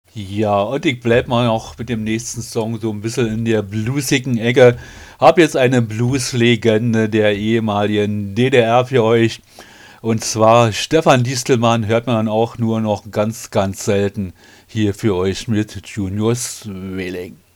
Ja, und ich bleib mal noch mit dem nächsten Song so ein bisschen in der bluesigen Ecke. Hab jetzt eine Blues-Legende der ehemaligen DDR für euch. Und zwar Stefan Distelmann hört man auch nur noch ganz, ganz selten hier für euch mit Junior Swilling.